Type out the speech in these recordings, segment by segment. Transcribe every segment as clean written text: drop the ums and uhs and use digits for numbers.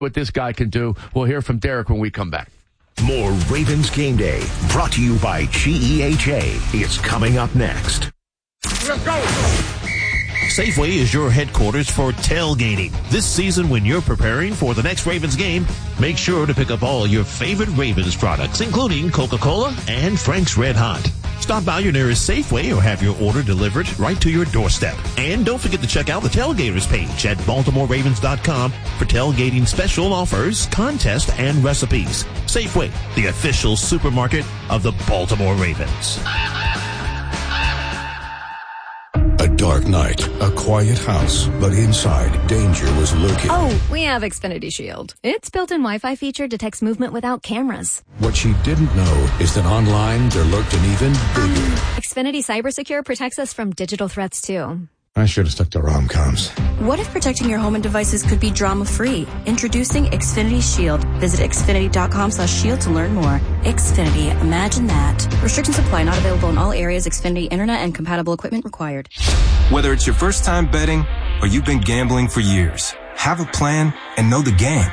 what this guy can do. We'll hear from Derek when we come back. More Ravens Game Day, brought to you by GEHA. It's coming up next. Let's go! Safeway is your headquarters for tailgating. This season, when you're preparing for the next Ravens game, make sure to pick up all your favorite Ravens products, including Coca-Cola and Frank's Red Hot. Stop by your nearest Safeway or have your order delivered right to your doorstep. And don't forget to check out the Tailgaters page at BaltimoreRavens.com for tailgating special offers, contests, and recipes. Safeway, the official supermarket of the Baltimore Ravens. A dark night, a quiet house, but inside, danger was lurking. Oh, we have Xfinity Shield. Its built-in Wi-Fi feature detects movement without cameras. What she didn't know is that online there lurked an even bigger. Xfinity CyberSecure protects us from digital threats, too. I should have stuck to rom-coms. What if protecting your home and devices could be drama-free? Introducing Xfinity Shield. Visit Xfinity.com/shield to learn more. Xfinity, imagine that. Restrictions apply, not available in all areas. Xfinity Internet and compatible equipment required. Whether it's your first time betting or you've been gambling for years, have a plan and know the game.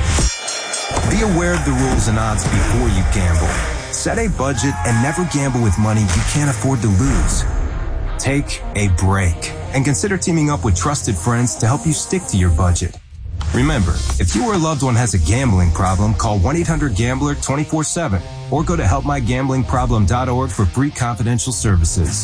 Be aware of the rules and odds before you gamble. Set a budget and never gamble with money you can't afford to lose. Take a break and consider teaming up with trusted friends to help you stick to your budget. Remember, if you or a loved one has a gambling problem, call 1-800-GAMBLER 24/7 or go to helpmygamblingproblem.org for free confidential services.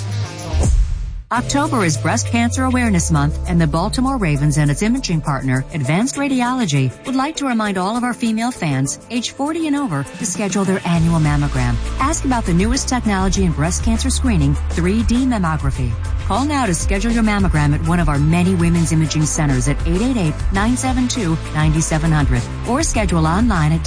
October is Breast Cancer Awareness Month, and the Baltimore Ravens and its imaging partner, Advanced Radiology, would like to remind all of our female fans, age 40 and over, to schedule their annual mammogram. Ask about the newest technology in breast cancer screening, 3D mammography. Call now to schedule your mammogram at one of our many women's imaging centers at 888-972-9700 or schedule online at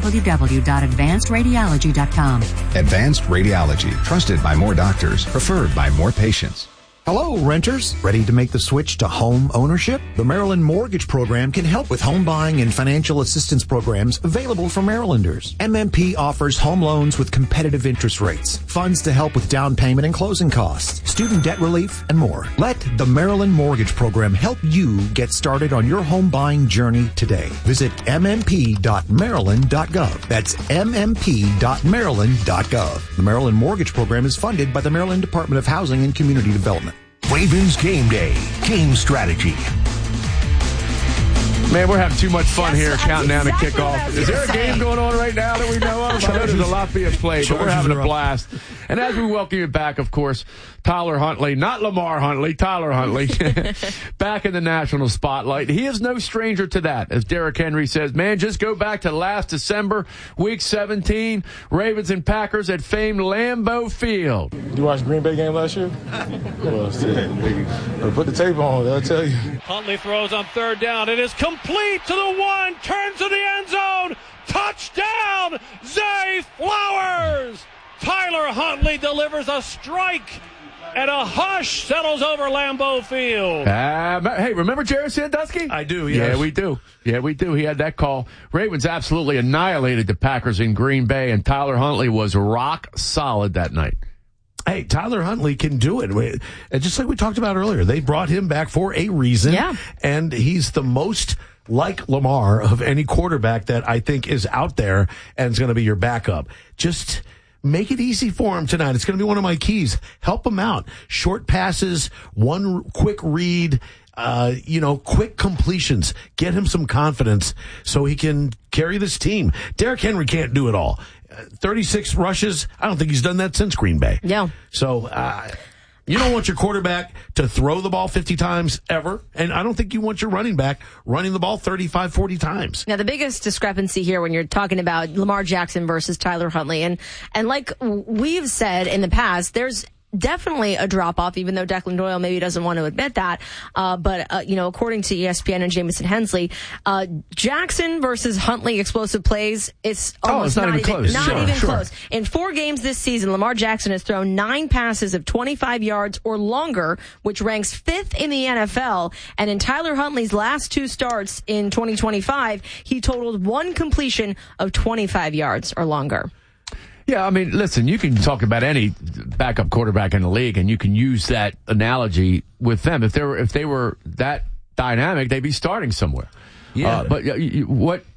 www.advancedradiology.com. Advanced Radiology, trusted by more doctors, preferred by more patients. Hello, renters. Ready to make the switch to home ownership? The Maryland Mortgage Program can help with home buying and financial assistance programs available for Marylanders. MMP offers home loans with competitive interest rates, funds to help with down payment and closing costs, student debt relief, and more. Let the Maryland Mortgage Program help you get started on your home buying journey today. Visit mmp.maryland.gov. That's mmp.maryland.gov. The Maryland Mortgage Program is funded by the Maryland Department of Housing and Community Development. Ravens Game Day, game strategy. Man, we're having too much fun here counting down exactly to kickoff. Is there a game going on right now that we know of? I know there's a lot being played, but we're having a blast. And as we welcome you back, of course, Tyler Huntley, not Lamar Huntley, Tyler Huntley, back in the national spotlight. He is no stranger to that. As Derrick Henry says, man, just go back to last December, week 17, Ravens and Packers at famed Lambeau Field. You watched the Green Bay game last year? Well, put the tape on, they'll tell you. Huntley throws on third down. It is complete to the one, turns to the end zone. Touchdown, Zay Flowers! Tyler Huntley delivers a strike, and a hush settles over Lambeau Field. Hey, remember Jerry Sandusky? I do, yes. Yeah, we do. Yeah, we do. He had that call. Ravens absolutely annihilated the Packers in Green Bay, and Tyler Huntley was rock solid that night. Hey, Tyler Huntley can do it. Just like we talked about earlier, they brought him back for a reason. Yeah. And he's the most like Lamar of any quarterback that I think is out there and is going to be your backup. Just make it easy for him tonight. It's going to be one of my keys. Help him out. Short passes, one quick read, quick completions. Get him some confidence so he can carry this team. Derrick Henry can't do it all. 36 rushes. I don't think he's done that since Green Bay. Yeah. So, you don't want your quarterback to throw the ball 50 times ever. And I don't think you want your running back running the ball 35, 40 times. Now, the biggest discrepancy here when you're talking about Lamar Jackson versus Tyler Huntley, and like we've said in the past, there's definitely a drop-off, even though Declan Doyle maybe doesn't want to admit that. But according to ESPN and Jamison Hensley, Jackson versus Huntley explosive plays, it's almost not even close. Not even close. In 4 games this season, Lamar Jackson has thrown 9 passes of 25 yards or longer, which ranks 5th in the NFL. And in Tyler Huntley's last 2 starts in 2025, he totaled 1 completion of 25 yards or longer. Yeah, I mean, listen, you can talk about any backup quarterback in the league, and you can use that analogy with them. If they were that dynamic, they'd be starting somewhere. But what